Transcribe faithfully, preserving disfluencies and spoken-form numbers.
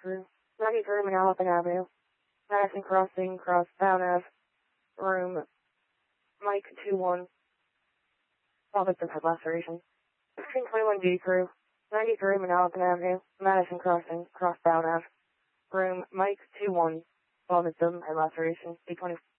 crew. ninety-three Manalapan Avenue. Madison Crossing, cross Down Ave. Room Mike two one. All victims had laceration. sixteen twenty-one D crew. ninety-three Manalapan Avenue. Madison Crossing, cross Down Ave. Room Mike two one. All victims had laceration. D twenty.